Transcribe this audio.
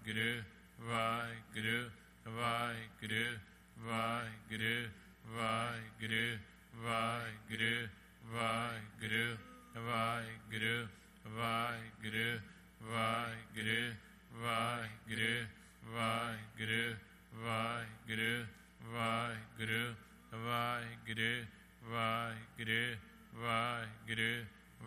Vaheguru, Vaheguru, Vaheguru, Vaheguru, Vaheguru, Vaheguru, Vaheguru, Vaheguru, Vaheguru, Vaheguru, Vaheguru, Vaheguru, Vaheguru, Vaheguru, Vaheguru, Vaheguru, Vaheguru,